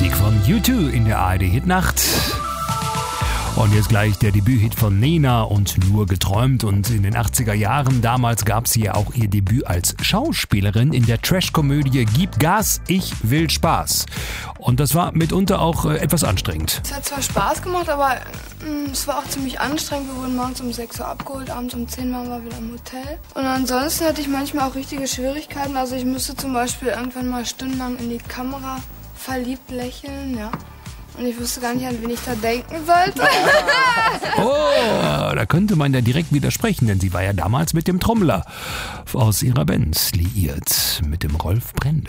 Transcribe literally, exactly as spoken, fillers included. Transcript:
Musik von U zwei in der A R D-Hitnacht. Und jetzt gleich der Debüthit von Nena und Nur geträumt. Und in den achtziger Jahren, damals gab sie ja auch ihr Debüt als Schauspielerin in der Trash-Komödie Gib Gas, ich will Spaß. Und das war mitunter auch äh, etwas anstrengend. Es hat zwar Spaß gemacht, aber mh, es war auch ziemlich anstrengend. Wir wurden morgens um sechs Uhr abgeholt, abends um zehn waren wir wieder im Hotel. Und ansonsten hatte ich manchmal auch richtige Schwierigkeiten. Also ich musste zum Beispiel irgendwann mal stundenlang in die Kamera verliebt lächeln, ja. Und ich wusste gar nicht, an wen ich da denken sollte. Oh, da könnte man ja direkt widersprechen, denn sie war ja damals mit dem Trommler aus ihrer Band liiert, mit dem Rolf Brendel.